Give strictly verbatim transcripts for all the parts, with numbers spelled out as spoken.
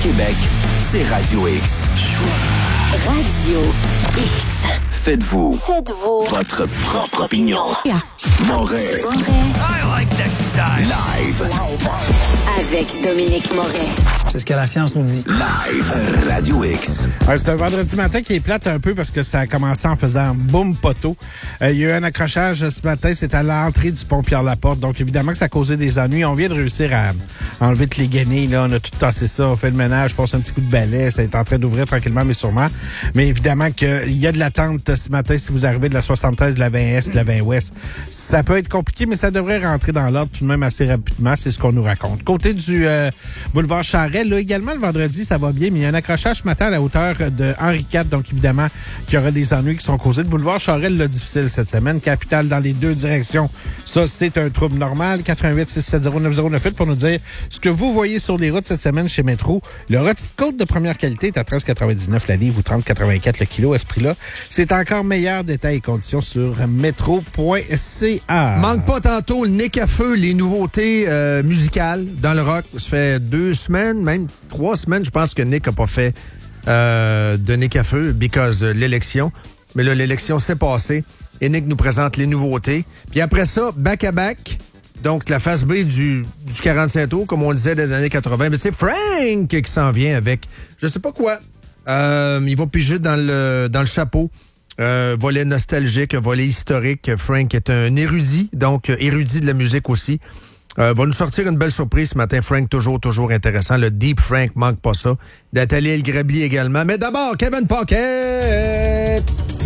Québec, c'est Radio X. Radio X. Faites-vous, Faites-vous votre propre opinion. Yeah. Moret. Moret. I like that style. Live. Live. Avec Dominique Moret. C'est ce que la science nous dit. Live. Radio X. Ouais, c'est un vendredi matin qui est plate un peu parce que ça a commencé en faisant boum poteau. Euh, il y a eu un accrochage ce matin, c'est à l'entrée du pont Pierre-Laporte. Donc évidemment que ça a causé des ennuis. On vient de réussir à enlever toutes les guenilles. Là, on a tout tassé ça, on fait le ménage, passe un petit coup de balai. Ça est en train d'ouvrir tranquillement mais sûrement. Mais évidemment qu'il y a de l'attente ce matin si vous arrivez de la soixante-treize, de la vingt Est, de la vingt Ouest. Ça peut être compliqué, mais ça devrait rentrer dans l'ordre tout de même assez rapidement. C'est ce qu'on nous raconte. Côté du euh, boulevard Charest, là également le vendredi, ça va bien, mais il y a un accrochage ce matin à la hauteur de Henri quatre. Donc évidemment qu'il y aura des ennuis qui sont causés. Le boulevard Charest l'a difficile cette semaine. Capitale dans les deux directions. Ça, c'est un trouble normal. quatre un huit six sept zéro neuf zéro neuf huit pour nous dire ce que vous voyez sur les routes cette semaine chez Métro. Le rôti de côte de première qualité est à treize quatre-vingt-dix-neuf la livre ou trente quatre-vingt-quatre le kilo. À ce prix-là, c'est encore meilleur. Détails et conditions sur métro point c a. Manque pas tantôt le Nick à feu, les nouveautés euh, musicales dans le rock. Ça fait deux semaines, même trois semaines, je pense que Nick n'a pas fait euh, de Nick à feu because de l'élection. Mais là, l'élection s'est passée et Nick nous présente les nouveautés. Puis après ça, back à back. Donc, la face B du, du quarante-cinq tours, comme on disait des années quatre-vingts. Mais c'est Frank qui s'en vient avec je sais pas quoi. Euh, il va piger dans le, dans le chapeau. Euh, volet nostalgique, volet historique. Frank est un érudit, donc érudit de la musique aussi. Euh, va nous sortir une belle surprise ce matin. Frank, toujours, toujours intéressant. Le Deep Frank, manque pas ça. Nathalie El-Grabli également. Mais d'abord, Kevin Pocket!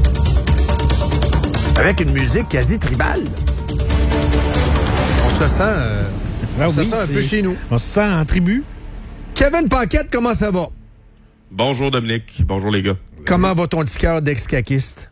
Avec une musique quasi tribale. On se sent, euh, Ah on se oui, sent un peu chez nous. On se sent en tribu. Kevin Pocket, comment ça va? Bonjour Dominique, bonjour les gars. Comment va ton petit cœur d'ex-caquiste?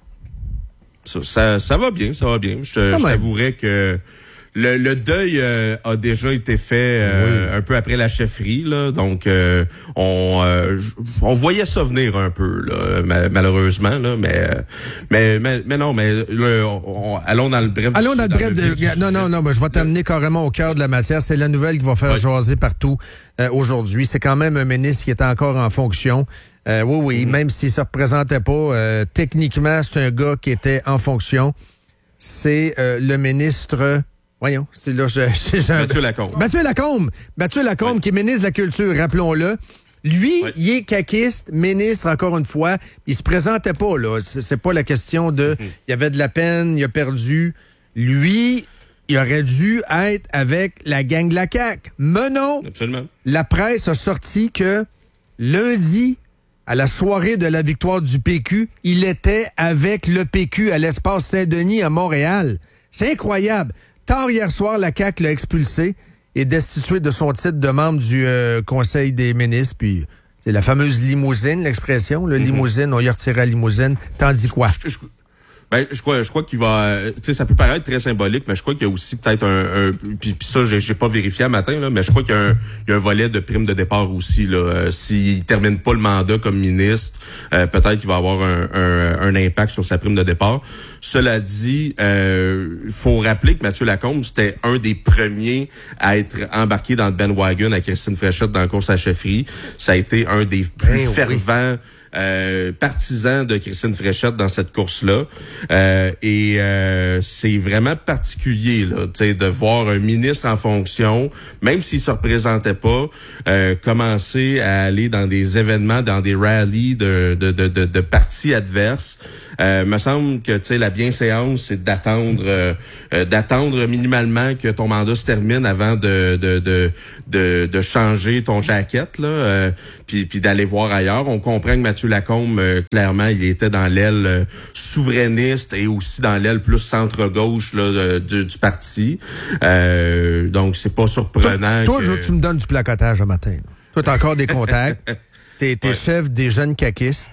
Ça, ça, ça va bien, ça va bien. Je, te, je t'avouerais que le, le deuil euh, a déjà été fait euh, oui. un peu après la chefferie, là. Donc euh, on euh, on voyait ça venir un peu, là, ma, malheureusement, là. Mais mais mais, mais non, mais là, on, allons dans le bref. Allons dans, dans le bref. Le de, non non non, ben, je vais t'amener carrément au cœur de la matière. C'est la nouvelle qui va faire oui. jaser partout euh, aujourd'hui. C'est quand même un ministre qui est encore en fonction. Euh, oui, oui, mm-hmm. même s'il ne se représentait pas, euh, techniquement, c'est un gars qui était en fonction. C'est euh, le ministre... Voyons, c'est là... Je, je, je, Mathieu Lacombe. Mathieu Lacombe. Mathieu Lacombe, oui. qui est ministre de la Culture, rappelons-le. Lui, oui. il est caquiste, ministre, encore une fois. Il se présentait pas, là. C'est, c'est pas la question de... Mm-hmm. Il y avait de la peine, il a perdu. Lui... Il aurait dû être avec la gang de la C A Q. Mais non! Absolument. La presse a sorti que lundi... à la soirée de la victoire du P Q, il était avec le P Q à l'espace Saint-Denis à Montréal. C'est incroyable. Tard hier soir, la C A Q l'a expulsé et destitué de son titre de membre du euh, Conseil des ministres. Puis c'est la fameuse limousine, l'expression. Le mm-hmm. limousine, on y retire la limousine. Tandis quoi? Je, je, ben, je crois, je crois qu'il va, tu sais, ça peut paraître très symbolique, mais je crois qu'il y a aussi peut-être un, un puis, puis ça, j'ai, j'ai pas vérifié à matin, là, mais je crois qu'il y a un, il y a un volet de prime de départ aussi, là. Euh, s'il termine pas le mandat comme ministre, euh, peut-être qu'il va avoir un, un, un impact sur sa prime de départ. Cela dit, euh, faut rappeler que Mathieu Lacombe, c'était un des premiers à être embarqué dans le bandwagon à Christine Fréchette dans la course à la chefferie. Ça a été un des plus ben, fervents oui. Euh, partisan de Christine Fréchette dans cette course-là. Euh, et euh, c'est vraiment particulier là, de voir un ministre en fonction, même s'il se représentait pas, euh, commencer à aller dans des événements, dans des rallyes de, de, de, de, de partis adverses. Euh, me semble que tu sais la bienséance, c'est d'attendre euh, euh, d'attendre minimalement que ton mandat se termine avant de de de de, de changer ton jacket là, euh, puis puis d'aller voir ailleurs. On comprend que Mathieu Lacombe euh, clairement il était dans l'aile euh, souverainiste et aussi dans l'aile plus centre-gauche là de, du, du parti. Euh, donc c'est pas surprenant. Toi, que... toi tu me donnes du placotage un matin. Toi t'as encore des contacts. T'es, t'es ouais. chef des jeunes caquistes.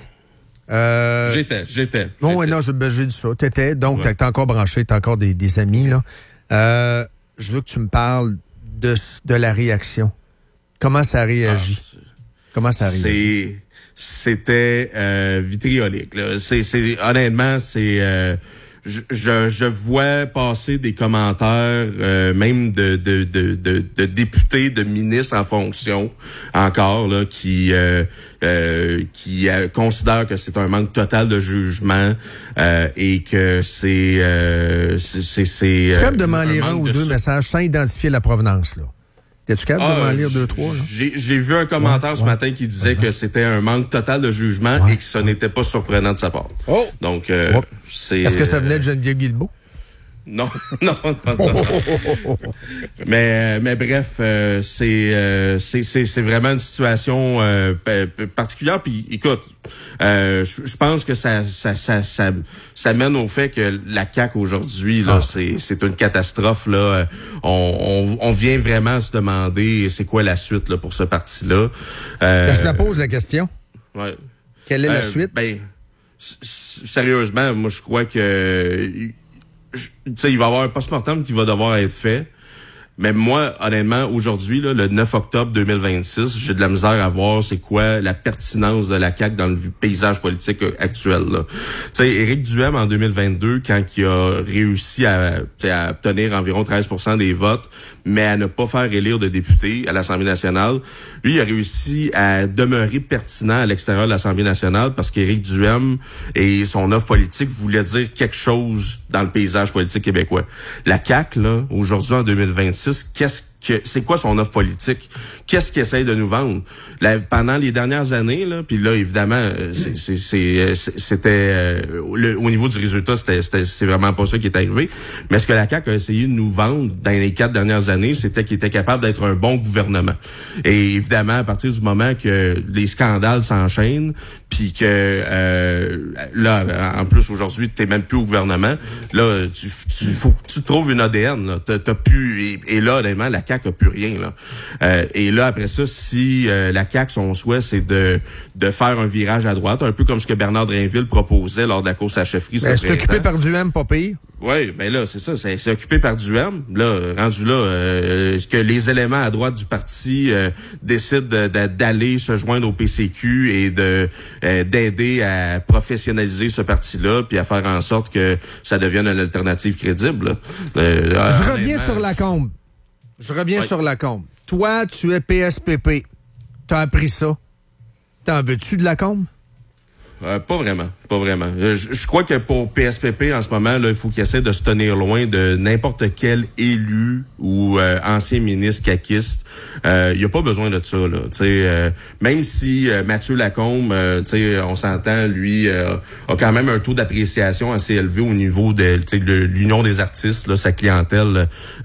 Euh, j'étais, j'étais. Non, ouais, non, ben, j'ai dit ça. T'étais, donc ouais. t'es encore branché, t'as encore des, des amis, là. Euh, je veux que tu me parles de, de la réaction. Comment ça réagit? Ah, Comment ça réagit? C'est, c'était euh, vitriolique, là. C'est, c'est, honnêtement, c'est... Euh, je, je, je vois passer des commentaires, euh, même de, de, de, de, de députés, de ministres en fonction, encore, là, qui, euh, euh, qui euh, considèrent que c'est un manque total de jugement euh, et que c'est... Euh, c'est, c'est, c'est Je suis capable de m'en un lire un manque ou de deux so- messages sans identifier la provenance, là. Es-tu capable de m'en lire deux, trois, là? J'ai, j'ai vu un commentaire Ouais, ce ouais. matin qui disait que c'était un manque total de jugement Ouais. et que ce n'était pas surprenant de sa part. Oh! Donc, euh, Oh. c'est... Est-ce que ça venait de Geneviève Guilbeault? Non, non, non, non. mais, mais bref, euh, c'est, euh, c'est, c'est, c'est vraiment une situation euh, p- p- particulière. Puis, écoute, euh, je pense que ça, ça, ça, ça, ça mène au fait que la C A Q aujourd'hui, là, Ah. c'est, c'est une catastrophe. Là, on, on, on vient vraiment se demander c'est quoi la suite là pour ce parti-là. Euh, Je te la pose la question. ouais. Quelle est la Euh, suite? Ben, s- s- sérieusement, moi, je crois que, tu sais, il va y avoir un post-mortem qui va devoir être fait. Mais moi, honnêtement, aujourd'hui, là, le neuf octobre deux mille vingt-six, j'ai de la misère à voir c'est quoi la pertinence de la C A Q dans le paysage politique actuel. Tu sais, Éric Duhem, en deux mille vingt-deux, quand il a réussi à, à obtenir environ treize pour cent des votes, mais à ne pas faire élire de députés à l'Assemblée nationale, lui, il a réussi à demeurer pertinent à l'extérieur de l'Assemblée nationale parce qu'Éric Duhem et son offre politique voulaient dire quelque chose dans le paysage politique québécois. La C A Q, là, aujourd'hui, en deux mille vingt-six, qu'est-ce que c'est quoi son offre politique? Qu'est-ce qu'il essaye de nous vendre? Là, pendant les dernières années, là, puis là, évidemment, c'est, c'est, c'est, c'était euh, le, au niveau du résultat, c'était, c'était c'est vraiment pas ça qui est arrivé. Mais ce que la C A Q a essayé de nous vendre dans les quatre dernières années, c'était qu'il était capable d'être un bon gouvernement. Et évidemment, à partir du moment que les scandales s'enchaînent, puis que euh, là, en plus aujourd'hui, t'es même plus au gouvernement. Là, tu, tu faut que tu trouves une A D N. Là. T'as, t'as plus et, et là, honnêtement, la C A Q a plus rien. Là. Euh, et là, après ça, si euh, la C A Q, son souhait, c'est de de faire un virage à droite, un peu comme ce que Bernard Drinville proposait lors de la course à la chefferie. Ben, c'est occupé par Duhem, pas pire. Oui, ben là, c'est ça, c'est, c'est occupé par Duhem. Là, rendu là, euh, est-ce que les éléments à droite du parti euh, décident de, de, d'aller se joindre au P C Q et de euh, d'aider à professionnaliser ce parti-là, puis à faire en sorte que ça devienne une alternative crédible? Euh, Je reviens sur Lacombe. Je reviens Ouais. sur Lacombe. Toi, tu es P S P P. T'as appris ça. T'en veux-tu de Lacombe? Euh, pas vraiment, pas vraiment. Euh, Je, je crois que pour P S P P, en ce moment, là, il faut qu'il essaie de se tenir loin de n'importe quel élu ou euh, ancien ministre caquiste. Euh, il n'y a pas besoin de ça, là. Tu sais, euh, même si euh, Mathieu Lacombe, euh, tu sais, on s'entend, lui, euh, a quand même un taux d'appréciation assez élevé au niveau de, tu sais, de l'Union des artistes, là, sa clientèle,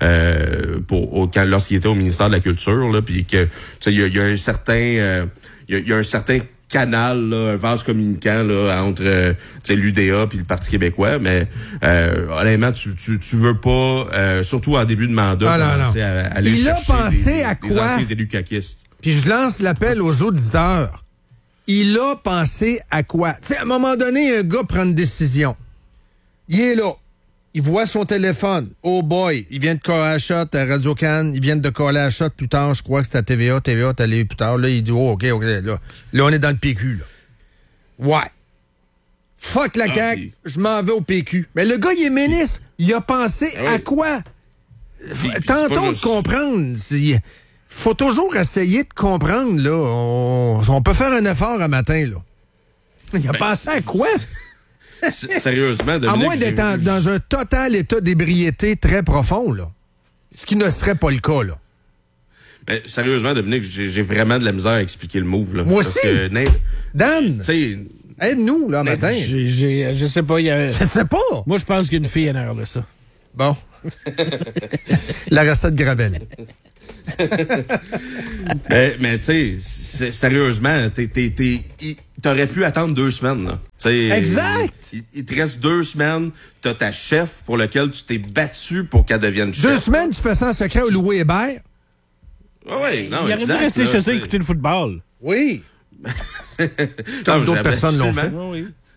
euh, pour au, quand, lorsqu'il était au ministère de la Culture, là, puis que, tu sais, il y a, y a un certain, euh, il y a, y a un certain canal, là, un vase communicant là, entre euh, l'U D A puis le Parti québécois, mais euh, honnêtement, tu, tu, tu veux pas, euh, surtout en début de mandat, Ah, non, commencer non. à, à aller Il a chercher pensé des, à des quoi? anciens élus caquistes. Puis je lance l'appel aux auditeurs. Il a pensé à quoi? Tu sais, à un moment donné, un gars prend une décision. Il est là. Il voit son téléphone. Oh boy, il vient de coller à shot à Radio-Can. Il vient de coller à shot plus tard. Je crois que c'était à T V A. T V A est allé plus tard. Là, il dit, oh, OK, OK. Là, là on est dans le P Q, là. Ouais. Fuck la Ah, C A Q. puis- Je m'en vais au P Q. Mais le gars, il est ministre. Il a pensé Ah oui. à quoi? Puis- puis c'est Tentons pas de juste- comprendre. Il faut toujours essayer de comprendre, là. On, on peut faire un effort un matin, là. Il a Ben, pensé à quoi? S- Sérieusement, Dominique, À moins d'être en- j'ai- dans un total état d'ébriété très profond, là. Ce qui ne serait pas le cas, là. Ben, sérieusement, Dominique, j'ai, j'ai vraiment de la misère à expliquer le move. Là, Moi parce aussi. que, na- Dan, tu sais, aide-nous, là, un matin. J'ai, j'ai, je sais pas, il y a... Je sais pas. Moi, je pense qu'une fille a l'air de ça. Bon. La recette Gravel. mais, mais tu sais, c'est- sérieusement, t'es, t'es, t'es, il- t'aurais pu attendre deux semaines. Là. T'sais, Exact. Il, il te reste deux semaines. T'as ta chef pour lequel tu t'es battu pour qu'elle devienne chef. Deux semaines, tu fais ça en secret au Louis Hébert? Ah ouais, non, il aurait dû exact, rester là, chez eux t'sais. écouter le football. Oui. Non, Comme d'autres j'avais personnes l'ont fait. absolument- Oui, oui.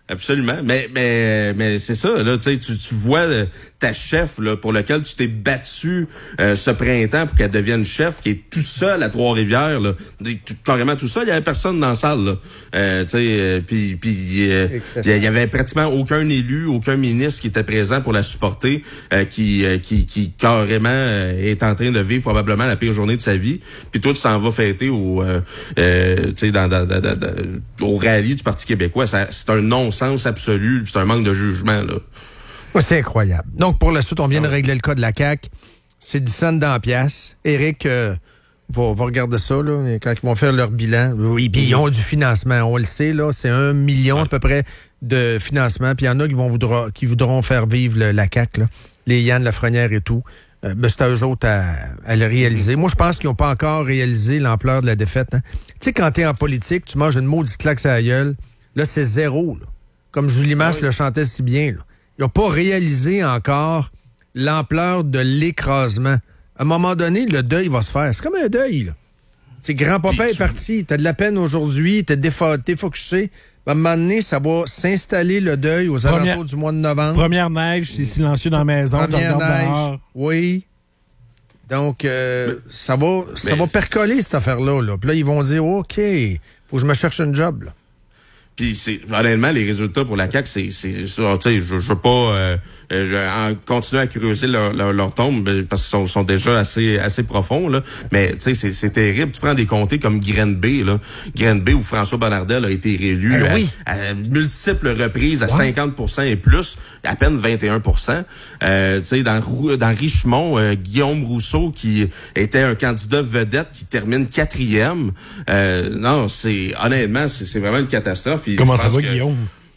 Absolument. Mais mais mais c'est ça là, tu sais, tu tu vois ta chef là pour lequel tu t'es battu euh, ce printemps pour qu'elle devienne chef, qui est tout seul à Trois-Rivières là, tout, carrément tout seul, il y avait personne dans la salle là. Euh, tu sais, puis puis euh, il y avait pratiquement aucun élu, aucun ministre qui était présent pour la supporter, euh, qui euh, qui qui carrément euh, est en train de vivre probablement la pire journée de sa vie. Puis toi tu t'en vas fêter au euh, euh, tu sais dans, dans, dans, dans au rallye du Parti québécois, ça, c'est un non-sens absolu, c'est un manque de jugement là. Ouais, c'est incroyable. Donc, pour la suite, on vient de régler le cas de la C A Q. C'est dix cents dans la pièce. Éric euh, va, va regarder ça, là, quand ils vont faire leur bilan. Oui, puis ils ont du financement, on le sait, là. C'est un million ouais. à peu près de financement. Puis il y en a qui vont voudra, qui voudront faire vivre le, la C A Q, là. Les Yann Lafrenière et tout. Euh, ben, c'est à eux autres à, à le réaliser. Moi, je pense qu'ils n'ont pas encore réalisé l'ampleur de la défaite. Hein. Tu sais, quand t'es en politique, tu manges une maudite claque sur la gueule. Là, c'est zéro, là. Comme Julie Masse ouais. le chantait si bien, là. Ils n'ont pas réalisé encore l'ampleur de l'écrasement. À un moment donné, le deuil va se faire. C'est comme un deuil, là. C'est grand-papa est parti. T'as de la peine aujourd'hui, t'es défocusé. À un moment donné, ça va s'installer le deuil aux première, alentours du mois de novembre. Première neige, c'est sissilencieux dans la maison. Première neige, oui. Donc, euh, mais, ça va ça mais, va percoler, cette affaire-là. Là. Puis là, ils vont dire, OK, faut que je me cherche un job, là. Puis c'est honnêtement les résultats pour la C A Q, c'est c'est tu sais je, je veux pas euh, je, en, continuer à creuser leur, leur, leur tombe parce qu'ils sont, sont déjà assez assez profonds là, mais tu sais c'est c'est terrible. Tu prends des comtés comme Granby là, Granby où François Bonnardel a été réélu eh oui. à, à multiples reprises à ouais. cinquante pour cent et plus, à peine vingt et un pour cent. Euh, tu sais dans dans Richmond, euh, Guillaume Rousseau qui était un candidat vedette qui termine quatrième. Euh, non, c'est honnêtement c'est c'est vraiment une catastrophe. Puis comment ça va, que, Guillaume?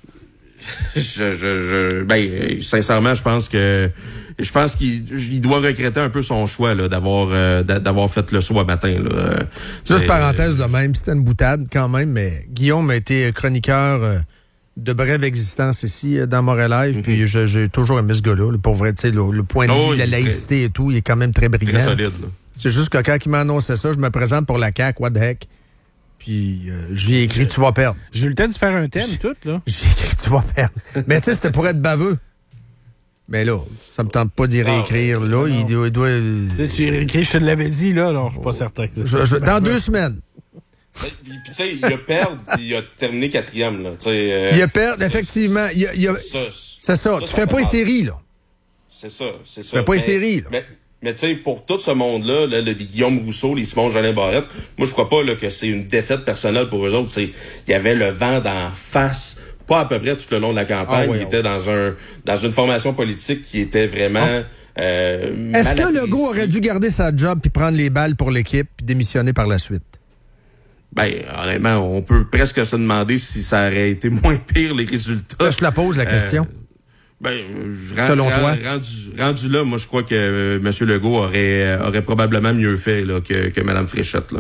je, je, je, ben, sincèrement, je pense que, je pense qu'il il doit regretter un peu son choix, là, d'avoir, euh, d'avoir fait le saut à matin, là. Juste parenthèse de même, c'était une boutade quand même, mais Guillaume a été chroniqueur euh, de brève existence ici, euh, dans Montréal Live, mm-hmm. puis je, j'ai toujours aimé ce gars-là, là, pour vrai, tu sais, le, le point de vue, oh, la laïcité très, et tout, il est quand même très brillant. Très solide, là. C'est juste que quand il m'a annoncé ça, je me présente pour la C A Q, what the heck. Puis euh, j'ai écrit « Tu vas perdre ». J'ai eu le temps de faire un thème, j'ai, tout, là. J'ai écrit « Tu vas perdre ». Mais tu sais, c'était pour être baveux. Mais là, ça me tente pas d'y réécrire, oh, là. Il doit... Il doit tu sais, tu écrit, je te l'avais dit, là, alors je suis pas certain. Je, je, dans deux semaines. Puis, tu sais, il a perdu, puis il a terminé quatrième, là. Euh, il a perdu, effectivement. Il a, il a, ça, c'est ça. ça tu ça fais pas les séries, là. C'est ça, c'est ça. Tu fais pas les séries, là. Mais, Mais tu sais, pour tout ce monde-là, là, le Guillaume Rousseau, les Simon-Jolin Barrette, moi je crois pas là, que c'est une défaite personnelle pour eux autres. C'est, il y avait le vent d'en face, pas à peu près tout le long de la campagne. Ah, oui, il oui. était dans un dans une formation politique qui était vraiment. Ah. Euh, Est-ce que Legault aurait dû garder sa job puis prendre les balles pour l'équipe puis démissionner par la suite? Ben, honnêtement, on peut presque se demander si ça aurait été moins pire les résultats. Là, je te la pose la question. Euh, Ben, je, Selon rend, toi? Rendu, rendu là, moi, je crois que euh, M. Legault aurait, aurait probablement mieux fait là, que, que Mme Fréchette. Là.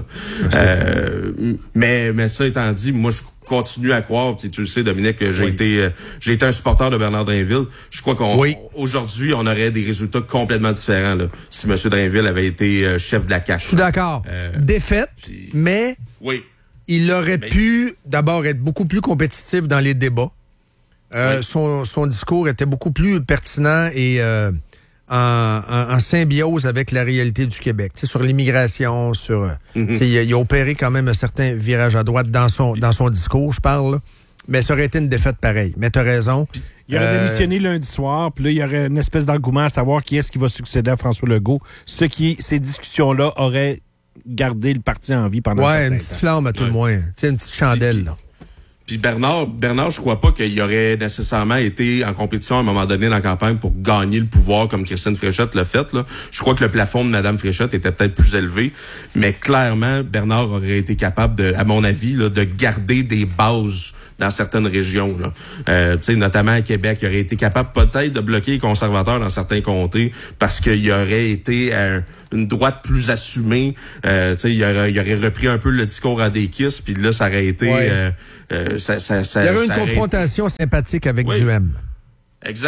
Euh, mais, mais ça étant dit, moi, je continue à croire, puis tu le sais, Dominique, que j'ai oui. été euh, j'ai été un supporter de Bernard Drainville. Je crois qu'on oui. aujourd'hui, on aurait des résultats complètement différents là, si M. Drainville avait été euh, chef de la C A Q. Je suis d'accord. Euh, Défaite, pis... mais oui. il aurait mais... pu d'abord être beaucoup plus compétitif dans les débats. Euh, oui. son, son discours était beaucoup plus pertinent et euh, en, en, en symbiose avec la réalité du Québec. T'sais, sur l'immigration, sur mm-hmm. il, a, il a opéré quand même un certain virage à droite dans son dans son discours, je parle. Là. Mais ça aurait été une défaite pareille. Mais t'as raison. Il aurait euh... démissionné lundi soir, puis là, il y aurait une espèce d'engouement à savoir qui est-ce qui va succéder à François Legault. Ce qui, ces discussions-là auraient gardé le parti en vie pendant ouais, un certain temps. Ouais, une petite flamme à tout ouais. le moins. T'sais, une petite chandelle, là. Puis Bernard, Bernard, je crois pas qu'il aurait nécessairement été en compétition à un moment donné dans la campagne pour gagner le pouvoir comme Christine Fréchette l'a fait. Là. Je crois que le plafond de Mme Fréchette était peut-être plus élevé, mais clairement, Bernard aurait été capable, de, à mon avis, là, de garder des bases dans certaines régions. Là. Euh, tu sais, notamment à Québec, il aurait été capable peut-être de bloquer les conservateurs dans certains comtés parce qu'il aurait été un, une droite plus assumée. Euh, tu sais, il aurait, il aurait repris un peu le discours à des kisses, puis là, ça aurait été... Ouais. Euh, euh, ça, ça, ça, il y aurait une confrontation été... sympathique avec oui. Duhem. Exact.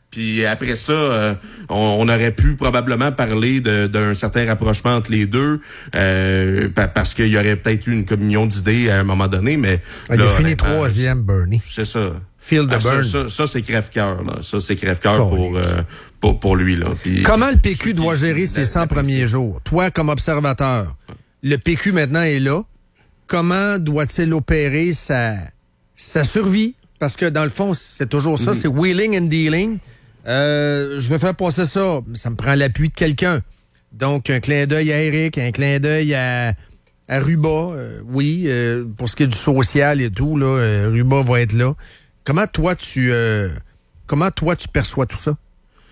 Puis après ça, euh, on, on aurait pu probablement parler de, d'un certain rapprochement entre les deux, euh, parce qu'il y aurait peut-être eu une communion d'idées à un moment donné, mais... Ah, il a fini troisième, Bernie. C'est ça. Feel the ah, burn. Ça, ça, ça, c'est crève-cœur, là. Ça, c'est crève-cœur oh, pour, euh, pour, pour lui, là. Puis, comment le P Q doit gérer ses la, cent premiers jours? Toi, comme observateur, le P Q maintenant est là. Comment doit-il opérer sa, sa survie? Parce que dans le fond, c'est toujours ça, mm-hmm. c'est wheeling and dealing. Euh, je veux faire passer ça, ça me prend l'appui de quelqu'un. Donc, un clin d'œil à Eric, un clin d'œil à, à Ruba. Euh, oui, euh, pour ce qui est du social et tout, là, euh, Ruba va être là. Comment toi, tu euh, comment toi tu perçois tout ça?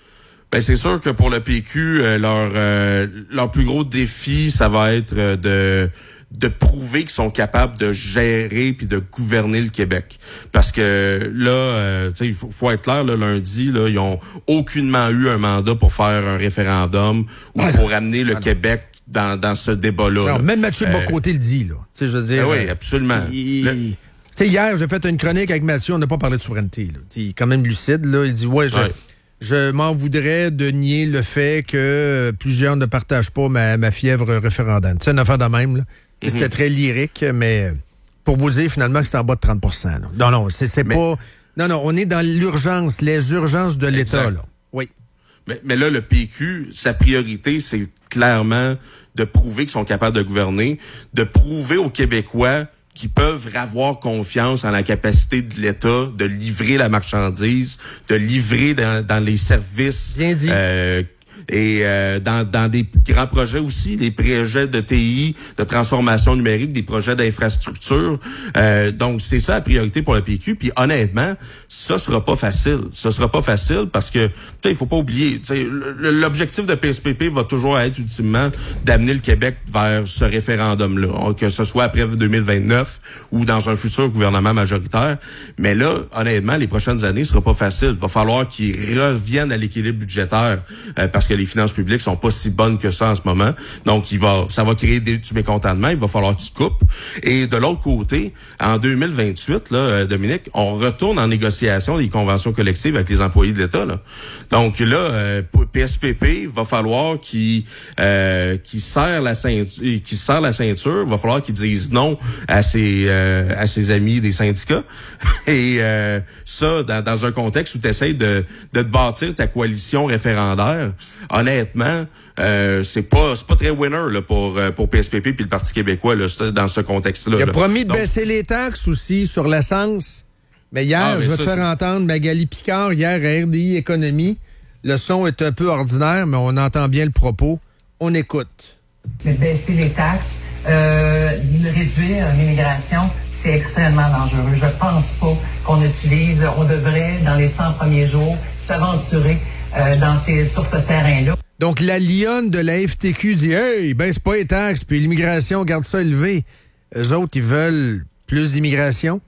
Ben c'est sûr que pour le P Q, euh, leur euh, leur plus gros défi, ça va être euh, de de prouver qu'ils sont capables de gérer puis de gouverner le Québec. Parce que là, euh, tu sais, il faut, faut être clair, là, lundi, là, ils ont aucunement eu un mandat pour faire un référendum ou ah, pour amener le ah, Québec dans, dans ce débat-là. Alors, là. Même Mathieu euh, Bocoté le dit, là. Tu sais, je veux dire. Ben oui, absolument. Il... Le... Tu sais, hier, j'ai fait une chronique avec Mathieu, on n'a pas parlé de souveraineté, là. Il est quand même lucide, là. Il dit, ouais, je... Ouais. Je m'en voudrais de nier le fait que plusieurs ne partagent pas ma, ma fièvre référendaire. C'est une affaire de même, là. Mm-hmm. C'était très lyrique, mais pour vous dire finalement que c'est en bas de trente pour cent. Là. Non, non, c'est, c'est mais... pas... Non, non, on est dans l'urgence, les urgences de l'État, exact. Là. Oui. Mais, mais là, le P Q, sa priorité, c'est clairement de prouver qu'ils sont capables de gouverner, de prouver aux Québécois qui peuvent avoir confiance en la capacité de l'État de livrer la marchandise, de livrer dans, dans les services. Bien dit. Euh, et euh, dans, dans des grands projets aussi, les projets de T I, de transformation numérique, des projets d'infrastructure. Euh, donc, c'est ça la priorité pour le P Q. Puis honnêtement, ça sera pas facile. Ça sera pas facile parce que, il faut pas oublier, l'objectif de P S P P va toujours être ultimement d'amener le Québec vers ce référendum-là, que ce soit après deux mille vingt-neuf ou dans un futur gouvernement majoritaire. Mais là, honnêtement, les prochaines années, ce sera pas facile. Il va falloir qu'ils reviennent à l'équilibre budgétaire euh, parce que les finances publiques sont pas si bonnes que ça en ce moment. Donc, il va, ça va créer des, du mécontentement. Il va falloir qu'ils coupent. Et de l'autre côté, en deux mille vingt-huit, là, Dominique, on retourne en négociation des conventions collectives avec les employés de l'État. Là. Donc là, euh, P S P P, va falloir qu'il, euh, qu'il serre la ceinture, qu'il serre la ceinture. Va falloir qu'ils disent non à ses, euh, à ses amis des syndicats. Et euh, ça, dans, dans un contexte où tu essaies de, de te bâtir ta coalition référendaire. Honnêtement, euh, c'est pas c'est pas très winner là, pour pour P S P P puis le Parti québécois là, dans ce contexte-là. Il a là. promis de Donc, baisser les taxes aussi sur l'essence. Mais hier, ah, mais je vais ça, te faire c'est... entendre Magali Picard, hier à R D I Économie. Le son est un peu ordinaire, mais on entend bien le propos. On écoute. Baisser les taxes, euh, réduire l'immigration, c'est extrêmement dangereux. Je pense pas qu'on utilise, on devrait, dans les cent premiers jours, s'aventurer Euh, dans ces, sur ce terrain-là. Donc, la lionne de la F T Q dit « Hey, baisse pas les taxes, puis l'immigration, garde ça élevé. » Eux autres, ils veulent plus d'immigration.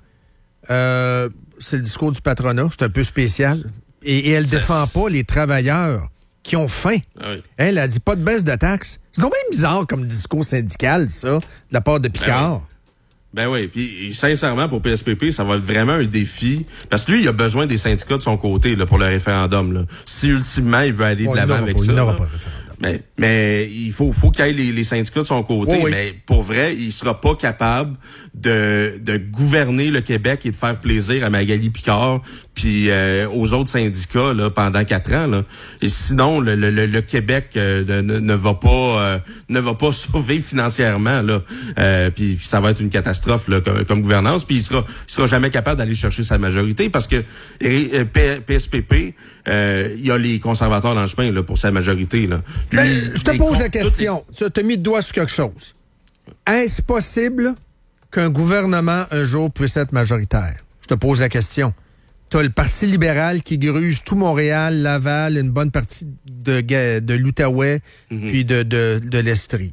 Euh, c'est le discours du patronat, c'est un peu spécial. Et, et elle défend pas les travailleurs qui ont faim. Ah oui. Elle a dit pas de baisse de taxes. C'est quand même bizarre comme discours syndical, ça, de la part de Picard. Ah oui. Ben oui, puis sincèrement, pour P S P P, ça va être vraiment un défi. Parce que lui, il a besoin des syndicats de son côté là, pour le référendum. Là. Si ultimement, il veut aller bon, de l'avant avec pas, ça. Il n'aura là, pas le référendum. Mais, mais il faut, faut qu'il y ait les, les syndicats de son côté. Oh oui. Mais pour vrai, il sera pas capable de, de gouverner le Québec et de faire plaisir à Magali Picard puis euh, aux autres syndicats là, pendant quatre ans. Là. Et sinon, le, le, le Québec euh, ne, ne va pas euh, ne va pas sauver financièrement. Là. Euh, puis ça va être une catastrophe là, comme, comme gouvernance. Puis il sera il sera jamais capable d'aller chercher sa majorité parce que euh, P S P P, euh, il y a les conservateurs dans le chemin là, pour sa majorité. Là. Lui, ben, je te pose la question. Les... Tu as mis le doigt sur quelque chose. Est-ce possible qu'un gouvernement, un jour, puisse être majoritaire? Je te pose la question. Tu as le Parti libéral qui gruge tout Montréal, Laval, une bonne partie de, de l'Outaouais, mm-hmm. puis de, de, de l'Estrie.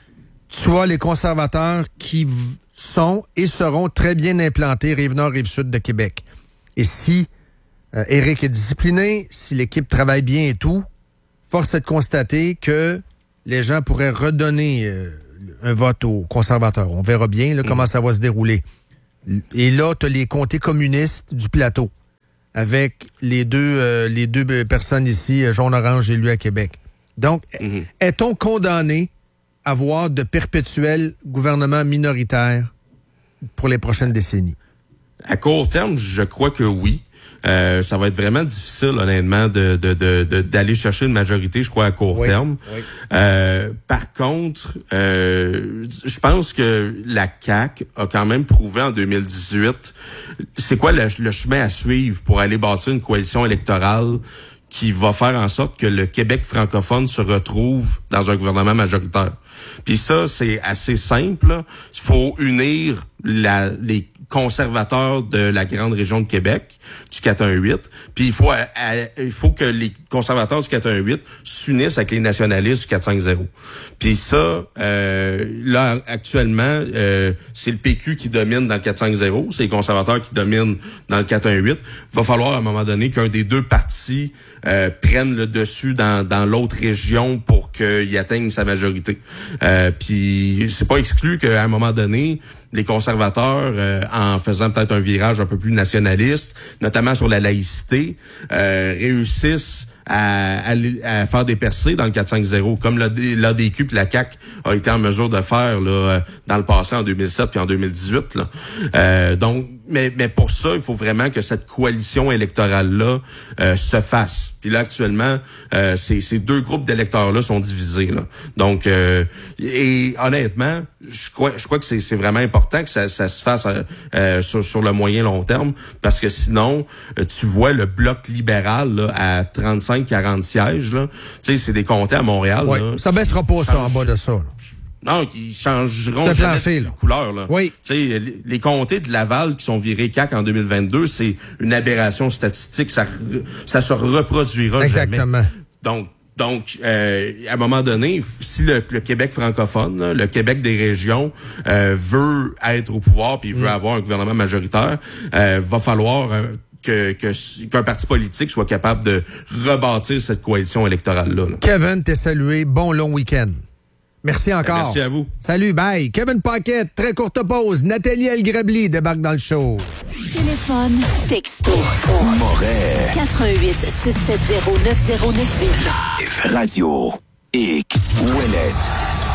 Tu as les conservateurs qui v- sont et seront très bien implantés Rive-Nord, Rive-Sud de Québec. Et si euh, Éric est discipliné, si l'équipe travaille bien et tout, force est de constater que les gens pourraient redonner euh, un vote aux conservateurs. On verra bien là, mmh. comment ça va se dérouler. Et là, tu as les comtés communistes du plateau. avec les deux, euh, les deux personnes ici, jaune-orange élues à Québec. Donc, mm-hmm. est-on condamné à voir de perpétuels gouvernements minoritaires pour les prochaines décennies? À court terme, je crois que oui. Euh, ça va être vraiment difficile, honnêtement, de, de, de, de d'aller chercher une majorité, je crois, à court oui, terme. Oui. Euh, par contre, euh, je pense que la C A Q a quand même prouvé en deux mille dix-huit c'est quoi le, le chemin à suivre pour aller bâtir une coalition électorale qui va faire en sorte que le Québec francophone se retrouve dans un gouvernement majoritaire. Puis ça, c'est assez simple. Il faut unir la, les conservateurs de la grande région de Québec, du quatre un huit. Puis il faut à, à, il faut que les conservateurs du quatre un huit s'unissent avec les nationalistes du quatre cinq zéro. Puis ça, euh, là, actuellement, euh, c'est le P Q qui domine dans le quatre cinq zéro, c'est les conservateurs qui dominent dans le quatre un huit. Il va falloir à un moment donné qu'un des deux partis euh, prenne le dessus dans, dans l'autre région pour qu'il atteigne sa majorité. Euh, puis c'est pas exclu qu'à un moment donné, les conservateurs, euh, en faisant peut-être un virage un peu plus nationaliste, notamment sur la laïcité, euh, réussissent à, à, à faire des percées dans le quatre cinq zéro, comme l'A D Q et la C A Q a été en mesure de faire là, dans le passé en deux mille sept puis en deux mille dix-huit. Là. Euh, donc, mais, mais pour ça, il faut vraiment que cette coalition électorale-là euh, se fasse. Puis là, actuellement, euh, ces, ces deux groupes d'électeurs-là sont divisés. Là. Donc, euh, et honnêtement, je crois, je crois que c'est, c'est vraiment important que ça, ça se fasse euh, sur, sur le moyen long terme, parce que sinon, euh, tu vois le bloc libéral là, à trente-cinq à quarante sièges. Là. Tu sais, c'est des comtés à Montréal. Ouais, là, ça baissera pas ça en bas de ça. Là. Non, ils changeront le jamais plancher, de là. couleur. Là. Oui. Tu sais, les, les comtés de Laval qui sont virés C A Q en deux mille vingt-deux, c'est une aberration statistique. Ça, ça se reproduira Exactement. jamais. Donc, donc, euh, à un moment donné, si le, le Québec francophone, là, le Québec des régions, euh, veut être au pouvoir puis veut mm. avoir un gouvernement majoritaire, euh, va falloir euh, que, que qu'un parti politique soit capable de rebâtir cette coalition électorale-là. Là. Kevin, t'es salué. Bon long week-end. Merci encore. Merci à vous. Salut, bye. Kevin Paquette, très courte pause. Nathalie Elgrabli débarque dans le show. Téléphone, texto. Moret. quatre un huit, six sept zéro, neuf zéro neuf huit. Radio X. Ouellette.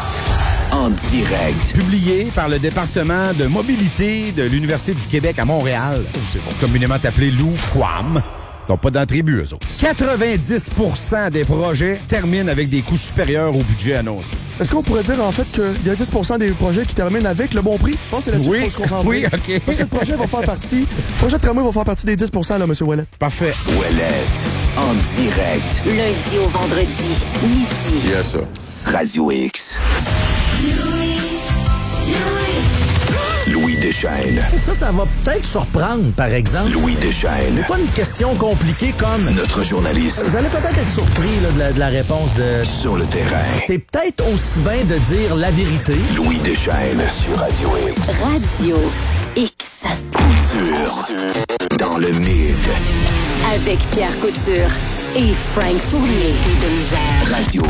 En direct. Publié par le département de mobilité de l'Université du Québec à Montréal, c'est bon, communément appelé l'U Q A M. Ils n'ont pas d'entrée-but, eux autres. quatre-vingt-dix pour cent des projets terminent avec des coûts supérieurs au budget annoncé. Est-ce qu'on pourrait dire, en fait, qu'il y a dix pour cent des projets qui terminent avec le bon prix? Je pense que c'est là-dessus oui. qu'il faut se concentrer. Oui, OK. Parce que le projet va faire partie... Le projet de tramway va faire partie des dix pour cent, là, M. Ouellette. Parfait. Ouellette. En direct. Lundi au vendredi, midi. Il y a ça. Radio X. Louis Deschênes. Ça, ça va peut-être surprendre, par exemple. Louis Deschênes. Pas une question compliquée comme... Notre journaliste. Vous allez peut-être être surpris là, de, la, de la réponse de... Sur le terrain. C'est peut-être aussi bien de dire la vérité. Louis Deschênes sur Radio X. Radio X. Couture. Dans le mid. Avec Pierre Couture et Frank Fournier. De misère. Radio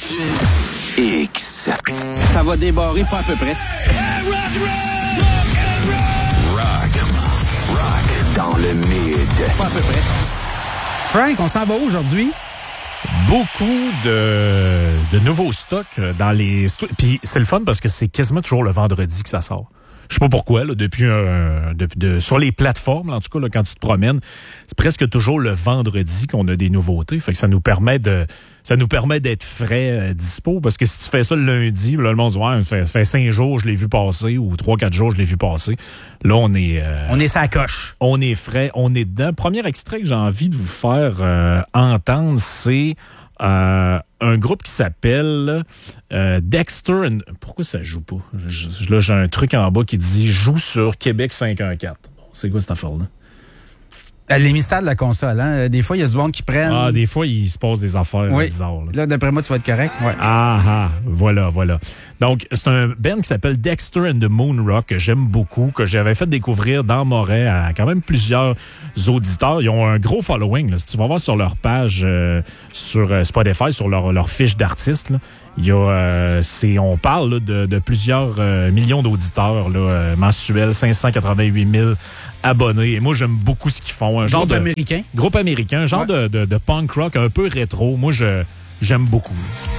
X. Ça va débarrer pas à peu près. Rock. Rock. Dans le mid. Pas à peu près. Frank, on s'en va où aujourd'hui? Beaucoup de, de nouveaux stocks dans les... Puis c'est le fun parce que c'est quasiment toujours le vendredi que ça sort. Je sais pas pourquoi, là, depuis, un, depuis de, sur les plateformes, en tout cas, là, quand tu te promènes, c'est presque toujours le vendredi qu'on a des nouveautés. Fait que ça nous permet de, ça nous permet d'être frais, euh, dispo. Parce que si tu fais ça le lundi, là, le monde dit, ouais, ça fait, ça fait cinq jours, je l'ai vu passer, ou trois, quatre jours, je l'ai vu passer. Là, on est, euh, on est sa coche. On est frais, on est dedans. Premier extrait que j'ai envie de vous faire euh, entendre, c'est Euh, un groupe qui s'appelle euh, Dexter. And... Pourquoi ça joue pas? Je, là, j'ai un truc en bas qui dit « Joue sur Québec cinq un quatre ». Bon, c'est quoi cette affaire-là? Les mystères de la console, hein? Des fois, il y a du monde qui prennent... Ah, des fois, il se passe des affaires oui. bizarres. Là, là d'après moi, tu vas être correct. Ouais. Ah, ah, voilà, voilà. Donc, c'est un band qui s'appelle Dexter and the Moon Rock, que j'aime beaucoup, que j'avais fait découvrir dans Moret à quand même plusieurs auditeurs. Ils ont un gros following. Là. Si tu vas voir sur leur page euh, sur Spotify, sur leur, leur fiche d'artistes, là, Il y a, euh, c'est, on parle là, de, de plusieurs euh, millions d'auditeurs là, euh, mensuels, cinq cent quatre-vingt-huit mille abonnés. Et moi, j'aime beaucoup ce qu'ils font. Un genre Groupe de, américain. Groupe américain, un genre Ouais. de, de, de punk rock un peu rétro. Moi, je, j'aime beaucoup.